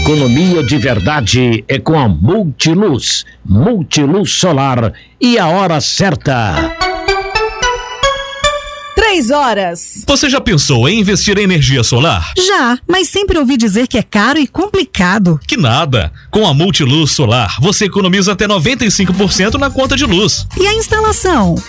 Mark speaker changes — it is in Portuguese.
Speaker 1: Economia de verdade é com a Multiluz. Multiluz Solar e a hora certa.
Speaker 2: 3h.
Speaker 3: Você já pensou em investir em energia solar?
Speaker 2: Já, mas sempre ouvi dizer que é caro e complicado.
Speaker 3: Que nada! Com a Multiluz Solar, você economiza até 95% na conta de luz.
Speaker 2: E a instalação?